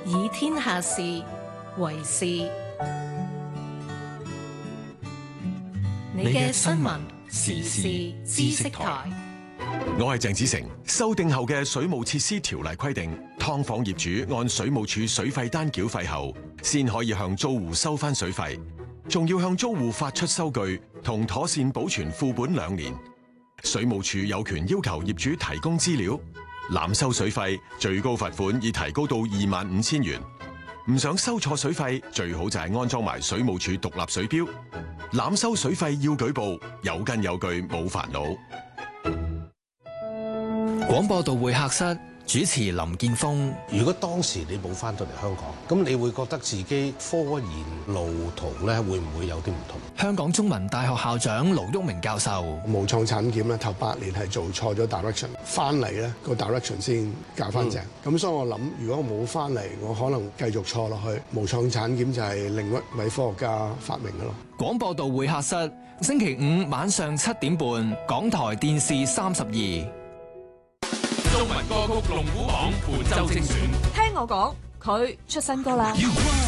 以天下事為事。你嘅新聞時事知識台。 我係鄭子誠。修訂後嘅水務設施條例規定，劏房業主按水務署水費單繳費後，先可以向租戶收翻水費，仲要向租戶發出收據同妥善保存副本2年。水務署有權要求業主提供資料。濫收水費，最高罰款已提高到25,000元。唔想收錯水費，最好就係安裝埋水務署獨立水錶。濫收水費要舉報，有根有據，冇煩惱。 廣播道會客室主持林建峰。 如果當時你冇翻到嚟香港，咁你會覺得自己科研路途咧會唔會有啲唔同？ 香港中文大學校長盧煜明教授。 無創產檢咧頭8年係做錯咗 direction， 翻嚟咧個 direction 先教翻正。咁所以我諗，如果我冇翻嚟，我可能繼續錯落去。無創產檢就係另一位科學家發明嘅咯。 廣播道會客室，星期5晚上7點半，港台電視32。 中文歌曲龍虎榜本周精選， 聽我講，佢出新歌啦。